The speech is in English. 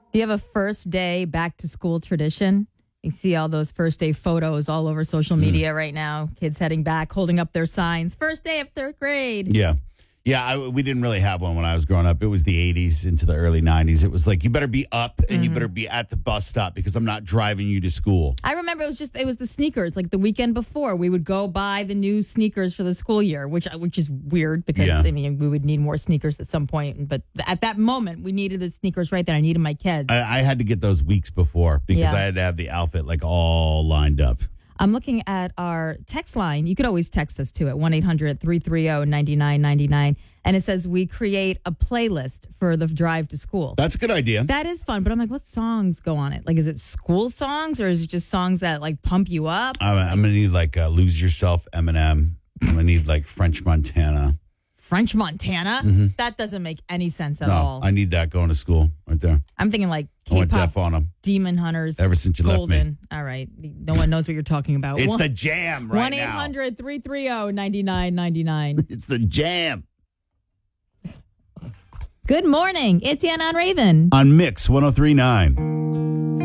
Do you have a first day back to school tradition? You see all those first day photos all over social media right now. Kids heading back, holding up their signs. First day of third grade. Yeah. Yeah, we didn't really have one when I was growing up. It was the 80s into the early 90s. It was like, you better be up and you better be at the bus stop because I'm not driving you to school. I remember it was the sneakers. Like the weekend before, we would go buy the new sneakers for the school year, which is weird because, I mean, we would need more sneakers at some point. But at that moment, we needed the sneakers right there. I needed my kids. I had to get those weeks before because I had to have the outfit like all lined up. I'm looking at our text line. You could always text us too at 1-800-330-9999. And it says we create a playlist for the drive to school. That's a good idea. That is fun. But I'm like, what songs go on it? Like, is it school songs or is it just songs that like pump you up? I'm going to need like Lose Yourself, Eminem. I'm going to need like French Montana. French Montana? That doesn't make any sense at all. I need that going to school right there. I'm thinking like I went K-pop, deaf on them. Demon Hunters, Ever since you Golden. left me. All right. No one knows what you're talking about. It's the jam right now. 1-800-330-9999. It's the jam. Good morning. It's Ann on Raven. On Mix 103.9.